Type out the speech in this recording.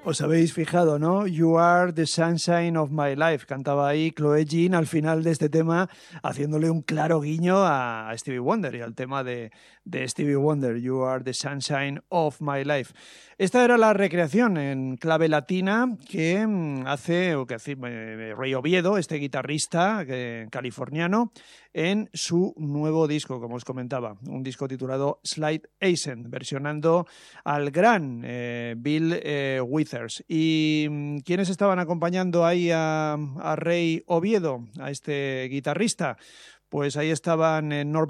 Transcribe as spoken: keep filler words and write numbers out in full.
Os habéis fijado, ¿no? You are the sunshine of my life. Cantaba ahí Chloe Jean al final de este tema, haciéndole un claro guiño a Stevie Wonder y al tema de, de Stevie Wonder, You are the sunshine of my life. Esta era la recreación en clave latina que hace, o que hace eh, Ray Oviedo, este guitarrista eh, californiano, en su nuevo disco, como os comentaba, un disco titulado Slight Ascent, versionando al gran eh, Bill eh, Withers. ¿Y quiénes estaban acompañando ahí a, a Ray Oviedo, a este guitarrista? Pues ahí estaban eh, Norbert